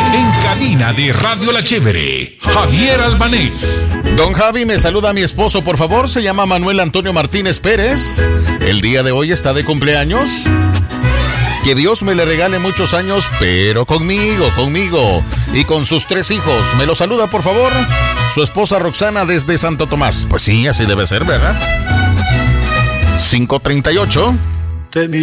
En cabina de Radio La Chévere, Javier Albanés. Don Javi, me saluda a mi esposo, por favor. Se llama Manuel Antonio Martínez Pérez. El día de hoy está de cumpleaños. Que Dios me le regale muchos años, pero conmigo y con sus 3 hijos. Me lo saluda, por favor, su esposa Roxana desde Santo Tomás. Pues sí, así debe ser, ¿verdad? 5:38.